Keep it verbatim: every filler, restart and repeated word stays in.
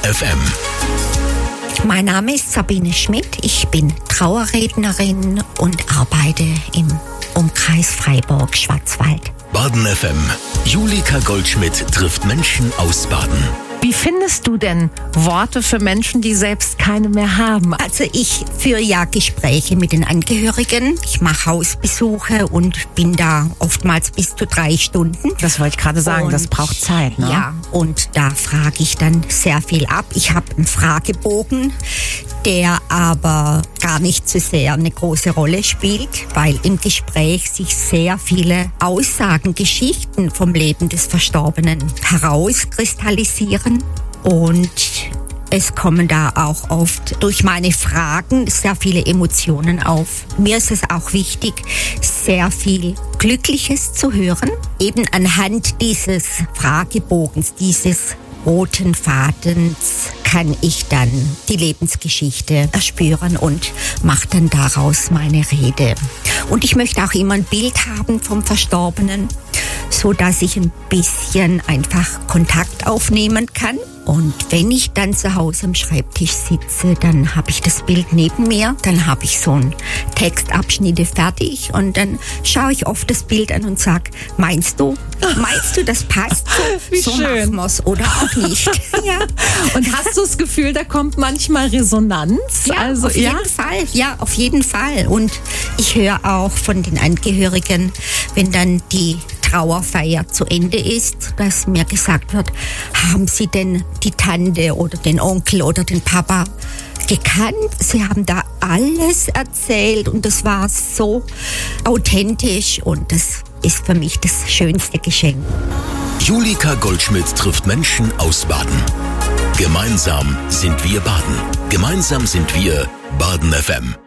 F M. Mein Name ist Sabine Schmidt, ich bin Trauerrednerin und arbeite im Umkreis Freiburg-Schwarzwald. Baden F M. Julika Goldschmidt trifft Menschen aus Baden. Wie findest du denn Worte für Menschen, die selbst keine mehr haben? Also ich führe ja Gespräche mit den Angehörigen. Ich mache Hausbesuche und bin da oftmals bis zu drei Stunden. Das wollte ich gerade sagen, und, das braucht Zeit, ne? Ja, und da frage ich dann sehr viel ab. Ich habe einen Fragebogen, der aber gar nicht so sehr eine große Rolle spielt, weil im Gespräch sich sehr viele Aussagen, Geschichten vom Leben des Verstorbenen herauskristallisieren. Und es kommen da auch oft durch meine Fragen sehr viele Emotionen auf. Mir ist es auch wichtig, sehr viel Glückliches zu hören. Eben anhand dieses Fragebogens, dieses roten Fadens kann ich dann die Lebensgeschichte erspüren und mache dann daraus meine Rede. Und ich möchte auch immer ein Bild haben vom Verstorbenen, so dass ich ein bisschen einfach Kontakt aufnehmen kann. Und wenn ich dann zu Hause am Schreibtisch sitze, dann habe ich das Bild neben mir, dann habe ich so einen Textabschnitte fertig und dann schaue ich oft das Bild an und sage, meinst du, meinst du, das passt so? Wie so schön. machen wir es oder auch nicht. Ja. Und hast du das Gefühl, da kommt manchmal Resonanz? Ja, also, auf ja? jeden Fall. Ja, auf jeden Fall. Und ich höre auch von den Angehörigen, wenn dann die Trauerfeier zu Ende ist, dass mir gesagt wird, haben Sie denn die Tante oder den Onkel oder den Papa gekannt? Sie haben da alles erzählt und das war so authentisch und das ist für mich das schönste Geschenk. Julika Goldschmidt trifft Menschen aus Baden. Gemeinsam sind wir Baden. Gemeinsam sind wir Baden F M.